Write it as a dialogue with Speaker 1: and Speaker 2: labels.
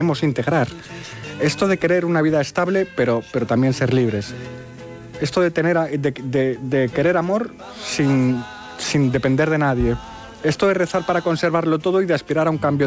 Speaker 1: debemos integrar. Esto de querer una vida estable, pero también ser libres. Esto de querer amor sin depender de nadie. Esto de rezar para conservarlo todo y de aspirar a un cambio